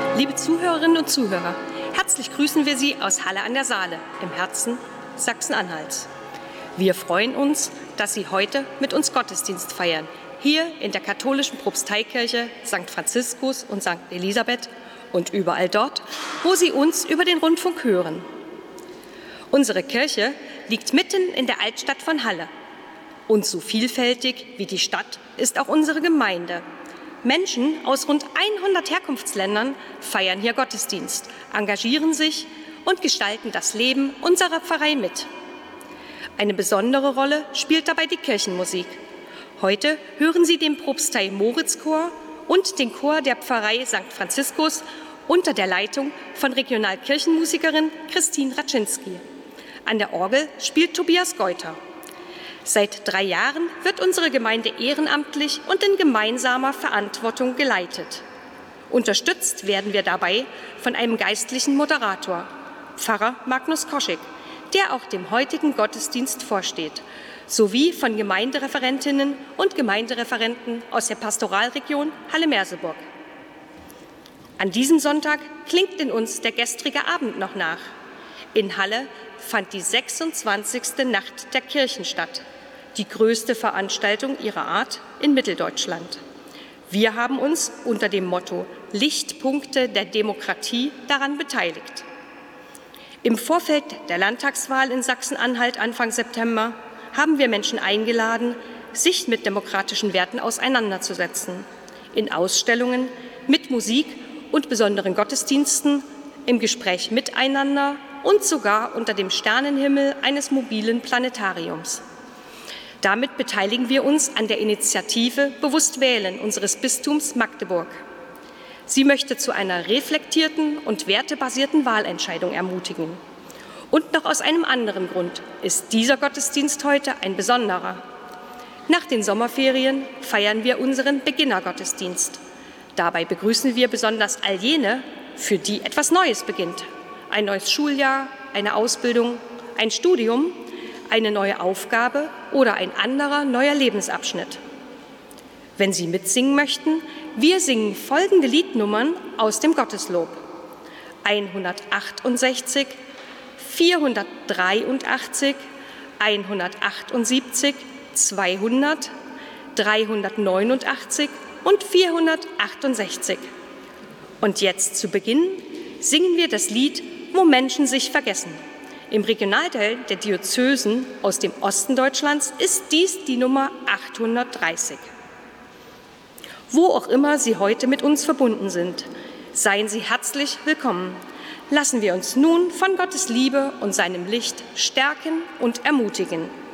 Liebe Zuhörerinnen und Zuhörer, herzlich grüßen wir Sie aus Halle an der Saale im Herzen Sachsen-Anhalts. Wir freuen uns, dass Sie heute mit uns Gottesdienst feiern, hier in der katholischen Propsteikirche St. Franziskus und St. Elisabeth und überall dort, wo Sie uns über den Rundfunk hören. Unsere Kirche liegt mitten in der Altstadt von Halle. Und so vielfältig wie die Stadt ist auch unsere Gemeinde. Menschen aus rund 100 Herkunftsländern feiern hier Gottesdienst, engagieren sich und gestalten das Leben unserer Pfarrei mit. Eine besondere Rolle spielt dabei die Kirchenmusik. Heute hören Sie den Propstei-Moritz-Chor und den Chor der Pfarrei St. Franziskus unter der Leitung von Regionalkirchenmusikerin Christine Raczynski. An der Orgel spielt Tobias Geuter. Seit 3 Jahren wird unsere Gemeinde ehrenamtlich und in gemeinsamer Verantwortung geleitet. Unterstützt werden wir dabei von einem geistlichen Moderator, Pfarrer Magnus Koschek, der auch dem heutigen Gottesdienst vorsteht, sowie von Gemeindereferentinnen und Gemeindereferenten aus der Pastoralregion Halle-Merseburg. An diesem Sonntag klingt in uns der gestrige Abend noch nach. In Halle fand die 26. Nacht der Kirchen statt, die größte Veranstaltung ihrer Art in Mitteldeutschland. Wir haben uns unter dem Motto Lichtpunkte der Demokratie daran beteiligt. Im Vorfeld der Landtagswahl in Sachsen-Anhalt Anfang September haben wir Menschen eingeladen, sich mit demokratischen Werten auseinanderzusetzen. In Ausstellungen, mit Musik und besonderen Gottesdiensten, im Gespräch miteinander und sogar unter dem Sternenhimmel eines mobilen Planetariums. Damit beteiligen wir uns an der Initiative Bewusst wählen unseres Bistums Magdeburg. Sie möchte zu einer reflektierten und wertebasierten Wahlentscheidung ermutigen. Und noch aus einem anderen Grund ist dieser Gottesdienst heute ein besonderer. Nach den Sommerferien feiern wir unseren Beginnergottesdienst. Dabei begrüßen wir besonders all jene, für die etwas Neues beginnt. Ein neues Schuljahr, eine Ausbildung, ein Studium, eine neue Aufgabe oder ein anderer neuer Lebensabschnitt. Wenn Sie mitsingen möchten, wir singen folgende Liednummern aus dem Gotteslob: 168, 483, 178, 200, 389 und 468. Und jetzt zu Beginn singen wir das Lied Wo Menschen sich vergessen. Im Regionalteil der Diözesen aus dem Osten Deutschlands ist dies die Nummer 830. Wo auch immer Sie heute mit uns verbunden sind, seien Sie herzlich willkommen. Lassen wir uns nun von Gottes Liebe und seinem Licht stärken und ermutigen.